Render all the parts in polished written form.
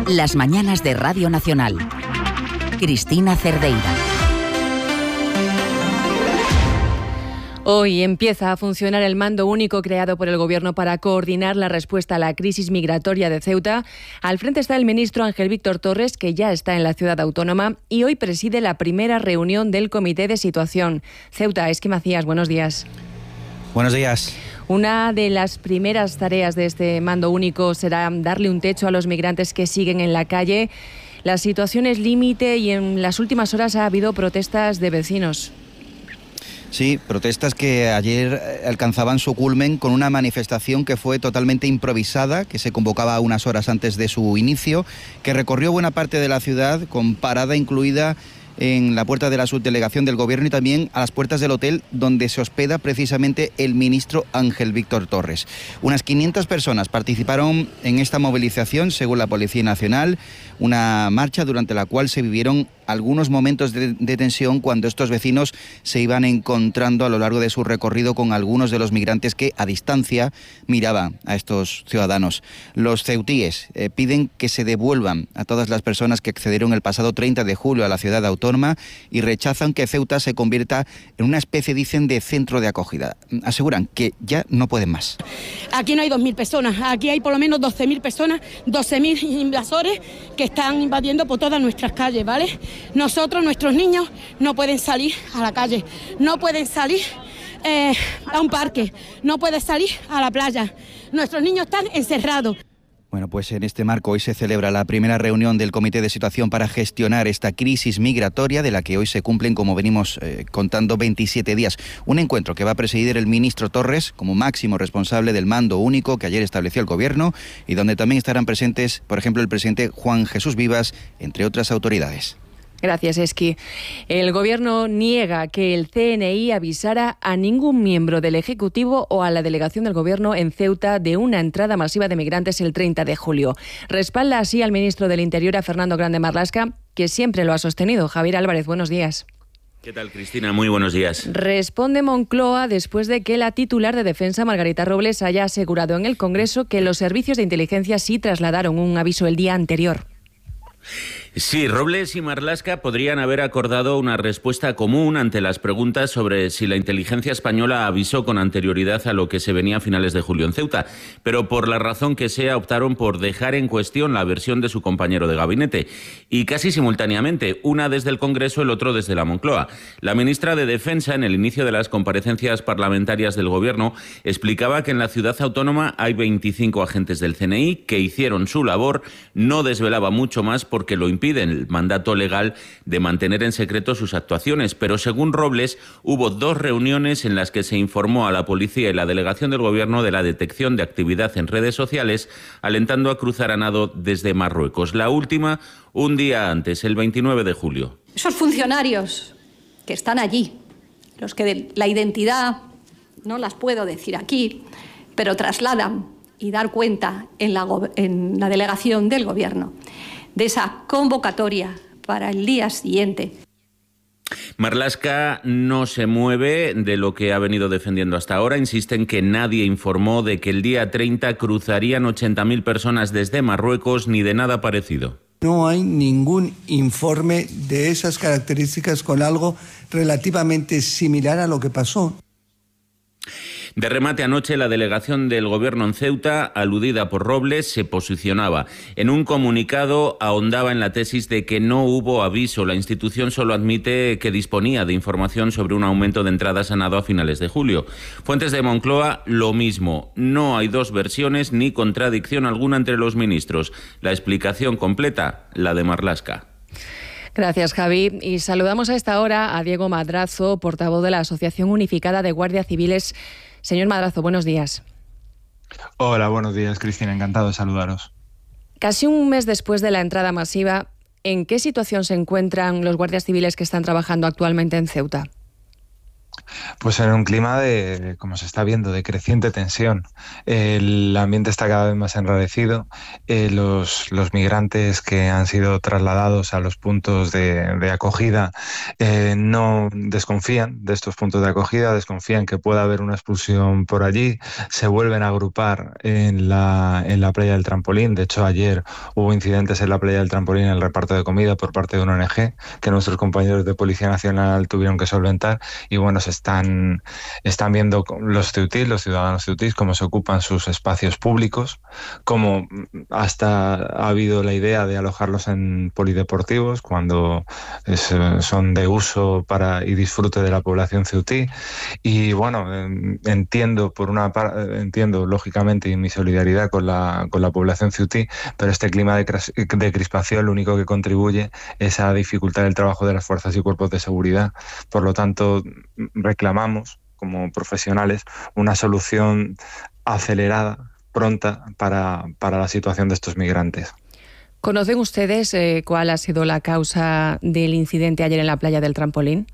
Las mañanas de Radio Nacional. Cristina Cerdeira. Hoy empieza a funcionar el mando único creado por el Gobierno para coordinar la respuesta a la crisis migratoria de Ceuta. Al frente está el ministro Ángel Víctor Torres, que ya está en la ciudad autónoma y hoy preside la primera reunión del Comité de Situación. Ceuta, Esqui Macías, buenos días. Buenos días. Una de las primeras tareas de este mando único será darle un techo a los migrantes que siguen en la calle. La situación es límite y en las últimas horas ha habido protestas de vecinos. Sí, protestas que ayer alcanzaban su culmen con una manifestación que fue totalmente improvisada, que se convocaba unas horas antes de su inicio, que recorrió buena parte de la ciudad con parada incluida en la puerta de la subdelegación del Gobierno y también a las puertas del hotel donde se hospeda precisamente el ministro Ángel Víctor Torres. Unas 500 personas participaron en esta movilización, según la Policía Nacional, una marcha durante la cual se vivieron algunos momentos de tensión cuando estos vecinos se iban encontrando a lo largo de su recorrido con algunos de los migrantes que a distancia miraban a estos ciudadanos. Los ceutíes piden que se devuelvan a todas las personas que accedieron el pasado 30 de julio a la ciudad autónoma y rechazan que Ceuta se convierta en una especie, dicen, de centro de acogida. Aseguran que ya no pueden más. Aquí no hay 2.000 personas, aquí hay por lo menos 12.000 personas, 12.000 invasores que están invadiendo por todas nuestras calles, ¿vale? Nosotros, nuestros niños, no pueden salir a la calle, no pueden salir a un parque, no pueden salir a la playa. Nuestros niños están encerrados. Bueno, pues en este marco hoy se celebra la primera reunión del Comité de Situación para gestionar esta crisis migratoria, de la que hoy se cumplen, como venimos contando, 27 días. Un encuentro que va a presidir el ministro Torres como máximo responsable del mando único que ayer estableció el Gobierno y donde también estarán presentes, por ejemplo, el presidente Juan Jesús Vivas, entre otras autoridades. Gracias, Esqui. El Gobierno niega que el CNI avisara a ningún miembro del Ejecutivo o a la delegación del Gobierno en Ceuta de una entrada masiva de migrantes el 30 de julio. Respalda así al ministro del Interior, a Fernando Grande Marlaska, que siempre lo ha sostenido. Javier Álvarez, buenos días. ¿Qué tal, Cristina? Muy buenos días. Responde Moncloa después de que la titular de Defensa, Margarita Robles, haya asegurado en el Congreso que los servicios de inteligencia sí trasladaron un aviso el día anterior. Sí, Robles y Marlaska podrían haber acordado una respuesta común ante las preguntas sobre si la inteligencia española avisó con anterioridad a lo que se venía a finales de julio en Ceuta, pero por la razón que sea optaron por dejar en cuestión la versión de su compañero de gabinete y casi simultáneamente, una desde el Congreso, el otro desde la Moncloa. La ministra de Defensa, en el inicio de las comparecencias parlamentarias del Gobierno, explicaba que en la ciudad autónoma hay 25 agentes del CNI que hicieron su labor, no desvelaba mucho más porque lo impiden el mandato legal de mantener en secreto sus actuaciones, pero según Robles hubo 2 reuniones en las que se informó a la policía y la delegación del Gobierno de la detección de actividad en redes sociales, alentando a cruzar a nado desde Marruecos. La última, un día antes, el 29 de julio. Esos funcionarios que están allí, los que la identidad no las puedo decir aquí, pero trasladan y dar cuenta en la delegación del Gobierno de esa convocatoria para el día siguiente. Marlaska no se mueve de lo que ha venido defendiendo hasta ahora. Insiste en que nadie informó de que el día 30 cruzarían 80.000 personas desde Marruecos ni de nada parecido. No hay ningún informe de esas características con algo relativamente similar a lo que pasó. De remate, anoche la delegación del Gobierno en Ceuta, aludida por Robles, se posicionaba. En un comunicado ahondaba en la tesis de que no hubo aviso. La institución solo admite que disponía de información sobre un aumento de entradas a nado a finales de julio. Fuentes de Moncloa, lo mismo. No hay 2 versiones ni contradicción alguna entre los ministros. La explicación completa, la de Marlaska. Gracias, Javi. Y saludamos a esta hora a Diego Madrazo, portavoz de la Asociación Unificada de Guardias Civiles. Señor Madrazo, buenos días. Hola, buenos días, Cristina. Encantado de saludaros. Casi un mes después de la entrada masiva, ¿en qué situación se encuentran los guardias civiles que están trabajando actualmente en Ceuta? Pues en un clima de, como se está viendo, de creciente tensión. El ambiente está cada vez más enrarecido. Los migrantes que han sido trasladados a los puntos de acogida no desconfían de estos puntos de acogida, desconfían que pueda haber una expulsión por allí, se vuelven a agrupar en la playa del Trampolín. De hecho, ayer hubo incidentes en la playa del Trampolín en el reparto de comida por parte de una ONG que nuestros compañeros de Policía Nacional tuvieron que solventar, y bueno, están viendo los ceutís, los ciudadanos ceutís, cómo se ocupan sus espacios públicos, cómo hasta ha habido la idea de alojarlos en polideportivos cuando son de uso y disfrute de la población ceutí. Y bueno, entiendo lógicamente, y mi solidaridad con la población ceutí, pero este clima de crispación lo único que contribuye es a dificultar el trabajo de las fuerzas y cuerpos de seguridad. Por lo tanto, reclamamos como profesionales una solución acelerada, pronta, para la situación de estos migrantes. ¿Conocen ustedes cuál ha sido la causa del incidente ayer en la playa del Trampolín?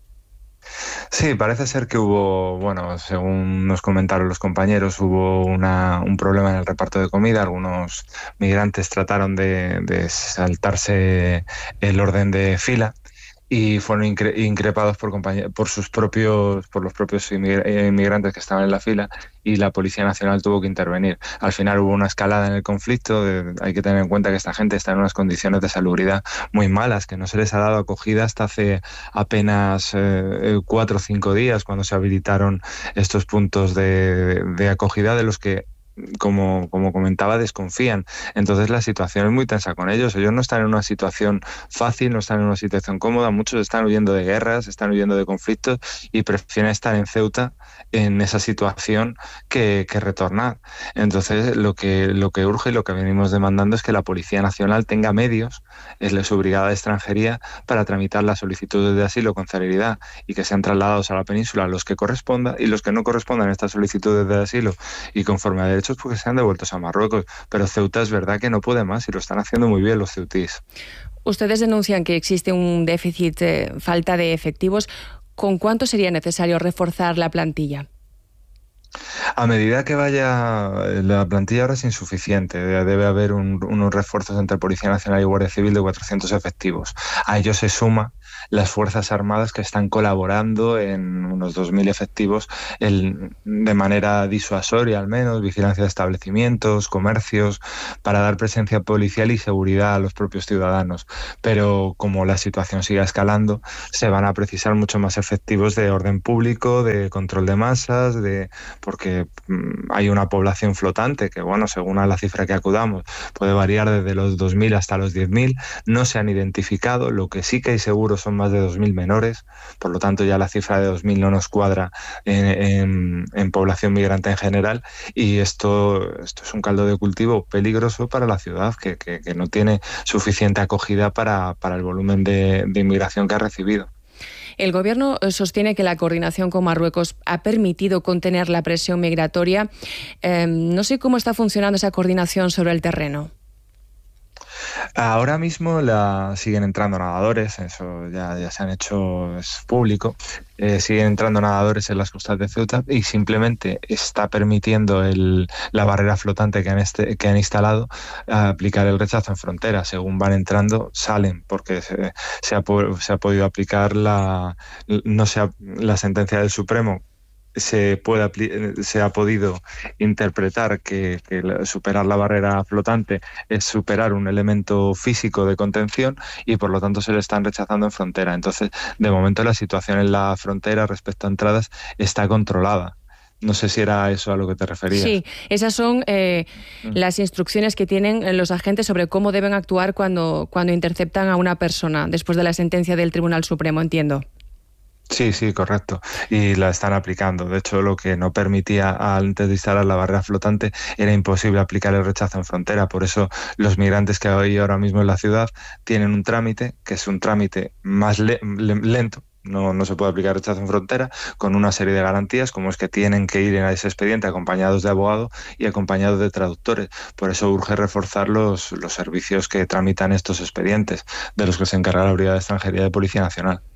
Sí, parece ser que hubo, bueno, según nos comentaron los compañeros, hubo un problema en el reparto de comida. Algunos migrantes trataron de saltarse el orden de fila y fueron increpados por los propios inmigrantes que estaban en la fila, y la Policía Nacional tuvo que intervenir. Al final hubo una escalada en el conflicto. Hay que tener en cuenta que esta gente está en unas condiciones de salubridad muy malas, que no se les ha dado acogida hasta hace apenas 4 o 5 días, cuando se habilitaron estos puntos de acogida, de los que, como comentaba, desconfían. Entonces la situación es muy tensa con ellos. Ellos no están en una situación fácil, no están en una situación cómoda. Muchos están huyendo de guerras, están huyendo de conflictos, y prefieren estar en Ceuta en esa situación que retornar. Entonces lo que urge y lo que venimos demandando es que la Policía Nacional tenga medios, es su brigada de extranjería, para tramitar las solicitudes de asilo con celeridad, y que sean trasladados a la península los que corresponda, y los que no correspondan a estas solicitudes de asilo y conforme a derechos, porque sean devueltos a Marruecos. Pero Ceuta es verdad que no puede más, y lo están haciendo muy bien los ceutís. Ustedes denuncian que existe un déficit, falta de efectivos. ¿Con cuánto sería necesario reforzar la plantilla? A medida que vaya, la plantilla ahora es insuficiente. Debe haber unos refuerzos entre Policía Nacional y Guardia Civil de 400 efectivos. A ello se suma las Fuerzas Armadas, que están colaborando en unos 2.000 efectivos de manera disuasoria, al menos, vigilancia de establecimientos, comercios, para dar presencia policial y seguridad a los propios ciudadanos. Pero como la situación siga escalando, se van a precisar mucho más efectivos de orden público, de control de masas, porque hay una población flotante que, bueno, según a la cifra que acudamos, puede variar desde los 2.000 hasta los 10.000. No se han identificado. Lo que sí que hay seguro son más de 2.000 menores. Por lo tanto, ya la cifra de 2.000 no nos cuadra en población migrante en general, y esto es un caldo de cultivo peligroso para la ciudad, que no tiene suficiente acogida para el volumen de inmigración que ha recibido. El Gobierno sostiene que la coordinación con Marruecos ha permitido contener la presión migratoria. No sé cómo está funcionando esa coordinación sobre el terreno. Ahora mismo siguen entrando nadadores, eso ya se han hecho, es público. Siguen entrando nadadores en las costas de Ceuta, y simplemente está permitiendo la barrera flotante que han instalado aplicar el rechazo en frontera. Según van entrando, salen, porque se ha podido aplicar la sentencia del Supremo. Se ha podido interpretar que superar la barrera flotante es superar un elemento físico de contención, y por lo tanto se le están rechazando en frontera. Entonces, de momento, la situación en la frontera respecto a entradas está controlada. No sé si era eso a lo que te referías. Sí, esas son las instrucciones que tienen los agentes sobre cómo deben actuar cuando interceptan a una persona, después de la sentencia del Tribunal Supremo, entiendo. Sí, correcto. Y la están aplicando. De hecho, lo que no permitía antes de instalar la barrera flotante era imposible aplicar el rechazo en frontera. Por eso los migrantes que hay ahora mismo en la ciudad tienen un trámite que es un trámite más lento. No se puede aplicar rechazo en frontera, con una serie de garantías, como es que tienen que ir en ese expediente acompañados de abogado y acompañados de traductores. Por eso urge reforzar los servicios que tramitan estos expedientes, de los que se encarga la Brigada de Extranjería de Policía Nacional.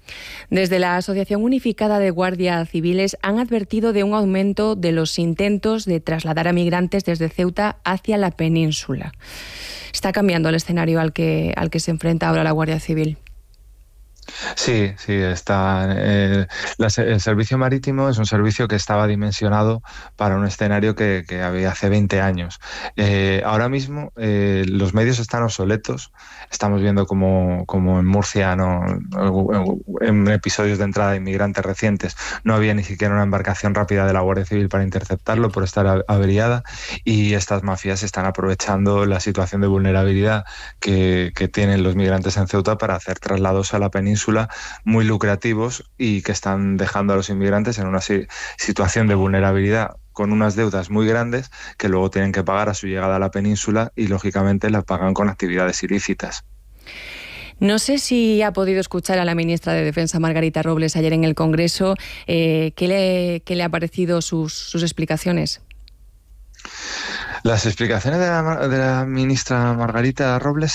Desde la Asociación Unificada de Guardias Civiles han advertido de un aumento de los intentos de trasladar a migrantes desde Ceuta hacia la península. Está cambiando el escenario al que se enfrenta ahora la Guardia Civil. Sí, está. El servicio marítimo es un servicio que estaba dimensionado para un escenario que había hace 20 años. Ahora mismo los medios están obsoletos. Estamos viendo como en Murcia, en episodios de entrada de inmigrantes recientes, no había ni siquiera una embarcación rápida de la Guardia Civil para interceptarlo por estar averiada, y estas mafias están aprovechando la situación de vulnerabilidad que tienen los migrantes en Ceuta para hacer traslados a la península muy lucrativos, y que están dejando a los inmigrantes en una situación de vulnerabilidad con unas deudas muy grandes que luego tienen que pagar a su llegada a la península, y lógicamente las pagan con actividades ilícitas. No sé si ha podido escuchar a la ministra de Defensa, Margarita Robles, ayer en el Congreso. ¿Qué le ha parecido sus explicaciones? Las explicaciones de la ministra Margarita Robles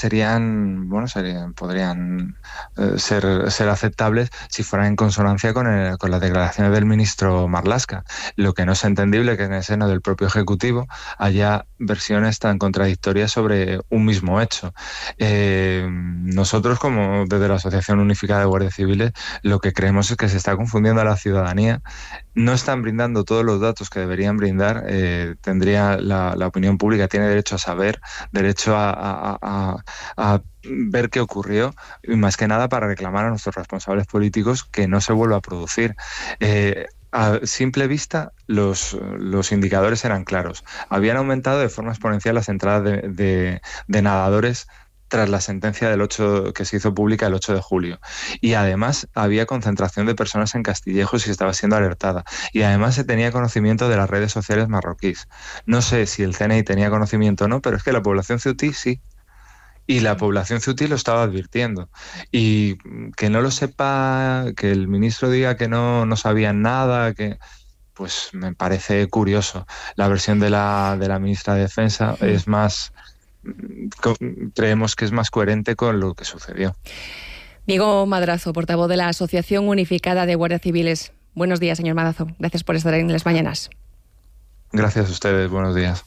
podrían ser aceptables si fueran en consonancia con las declaraciones del ministro Marlaska. Lo que no es entendible que en el seno del propio Ejecutivo haya versiones tan contradictorias sobre un mismo hecho. Nosotros, como desde la Asociación Unificada de Guardias Civiles, lo que creemos es que se está confundiendo a la ciudadanía. No están brindando todos los datos que deberían brindar. Tendría la opinión pública tiene derecho a saber, derecho a ver qué ocurrió, y más que nada para reclamar a nuestros responsables políticos que no se vuelva a producir. A simple vista, los indicadores eran claros. Habían aumentado de forma exponencial las entradas de nadadores tras la sentencia que se hizo pública el 8 de julio. Y además había concentración de personas en Castillejos y estaba siendo alertada. Y además se tenía conocimiento de las redes sociales marroquíes. No sé si el CNI tenía conocimiento o no, pero es que la población ceutí sí. Y la población ceutí lo estaba advirtiendo. Y que no lo sepa, que el ministro diga que no sabían nada, pues me parece curioso. La versión de la ministra de Defensa es más... creemos que es más coherente con lo que sucedió. Diego Madrazo, portavoz de la Asociación Unificada de Guardias Civiles. Buenos días, señor Madrazo. Gracias por estar en Las Mañanas. Gracias a ustedes. Buenos días.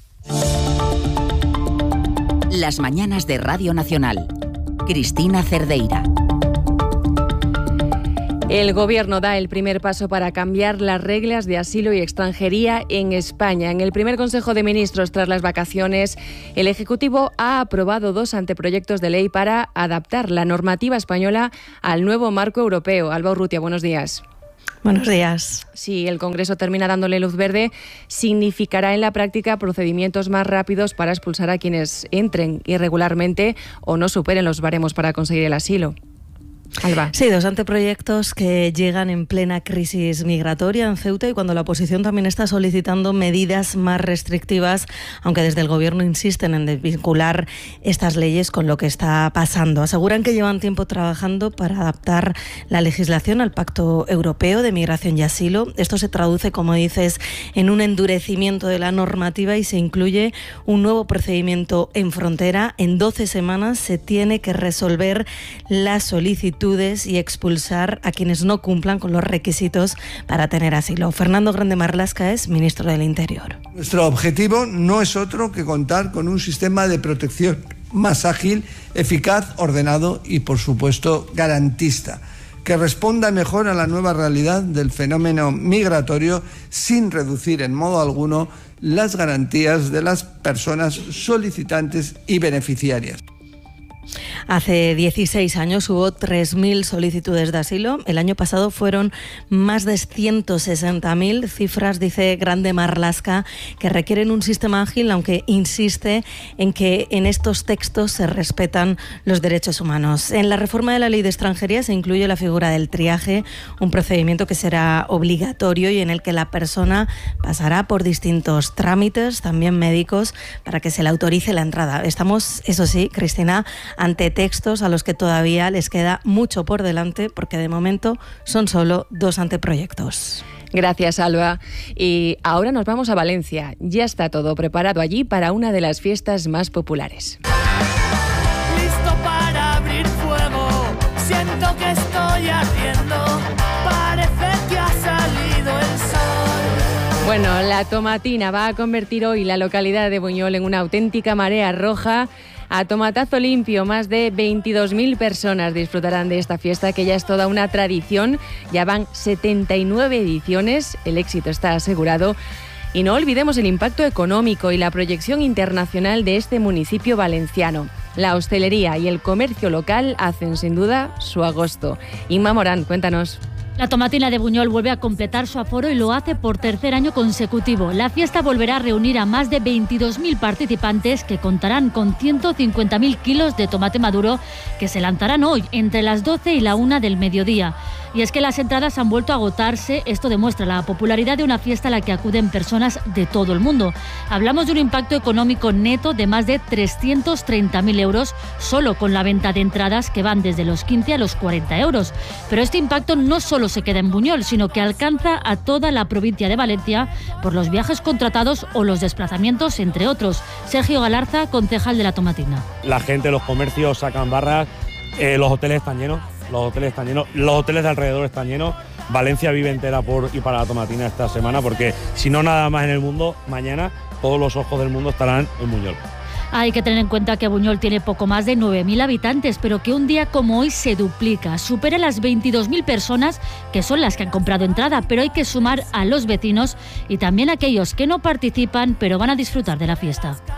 Las Mañanas de Radio Nacional. Cristina Cerdeira. El Gobierno da el primer paso para cambiar las reglas de asilo y extranjería en España. En el primer Consejo de Ministros tras las vacaciones, el Ejecutivo ha aprobado 2 anteproyectos de ley para adaptar la normativa española al nuevo marco europeo. Alba Urrutia, buenos días. Buenos días. Si el Congreso termina dándole luz verde, significará en la práctica procedimientos más rápidos para expulsar a quienes entren irregularmente o no superen los baremos para conseguir el asilo. Alba. Sí, 2 anteproyectos que llegan en plena crisis migratoria en Ceuta y cuando la oposición también está solicitando medidas más restrictivas, aunque desde el Gobierno insisten en desvincular estas leyes con lo que está pasando. Aseguran que llevan tiempo trabajando para adaptar la legislación al Pacto Europeo de Migración y Asilo. Esto se traduce, como dices, en un endurecimiento de la normativa y se incluye un nuevo procedimiento en frontera. En 12 semanas se tiene que resolver las solicitudes y expulsar a quienes no cumplan con los requisitos para tener asilo. Fernando Grande Marlaska es ministro del Interior. Nuestro objetivo no es otro que contar con un sistema de protección más ágil, eficaz, ordenado y, por supuesto, garantista, que responda mejor a la nueva realidad del fenómeno migratorio sin reducir en modo alguno las garantías de las personas solicitantes y beneficiarias. Hace 16 años hubo 3.000 solicitudes de asilo. El año pasado fueron más de 160.000. Cifras, dice Grande Marlaska, que requieren un sistema ágil, aunque insiste en que en estos textos se respetan los derechos humanos. En la reforma de la Ley de Extranjería se incluye la figura del triaje, un procedimiento que será obligatorio y en el que la persona pasará por distintos trámites, también médicos, para que se le autorice la entrada. Estamos, eso sí, Cristina, ante textos a los que todavía les queda mucho por delante, porque de momento son solo 2 anteproyectos. Gracias, Alba. Y ahora nos vamos a Valencia. Ya está todo preparado allí para una de las fiestas más populares. Listo para abrir fuego, siento que estoy estoy haciendo, parece que ha salido el sol. Bueno, la tomatina va a convertir hoy la localidad de Buñol en una auténtica marea roja. A tomatazo limpio, más de 22.000 personas disfrutarán de esta fiesta, que ya es toda una tradición. Ya van 79 ediciones, el éxito está asegurado. Y no olvidemos el impacto económico y la proyección internacional de este municipio valenciano. La hostelería y el comercio local hacen sin duda su agosto. Inma Morán, cuéntanos. La tomatina de Buñol vuelve a completar su aforo y lo hace por tercer año consecutivo. La fiesta volverá a reunir a más de 22.000 participantes que contarán con 150.000 kilos de tomate maduro que se lanzarán hoy entre las 12 y la 1 del mediodía. Y es que las entradas han vuelto a agotarse. Esto demuestra la popularidad de una fiesta a la que acuden personas de todo el mundo. Hablamos de un impacto económico neto de más de 330.000 euros solo con la venta de entradas, que van desde los 15 a los 40 euros. Pero este impacto no solo se queda en Buñol, sino que alcanza a toda la provincia de Valencia por los viajes contratados o los desplazamientos, entre otros. Sergio Galarza, concejal de la tomatina. La gente, los comercios sacan barras, los hoteles están llenos. Los hoteles de alrededor están llenos. Valencia vive entera por y para la tomatina esta semana, porque si no nada más en el mundo, mañana todos los ojos del mundo estarán en Buñol. Hay que tener en cuenta que Buñol tiene poco más de 9.000 habitantes, pero que un día como hoy se duplica, supera las 22.000 personas que son las que han comprado entrada, pero hay que sumar a los vecinos y también a aquellos que no participan pero van a disfrutar de la fiesta.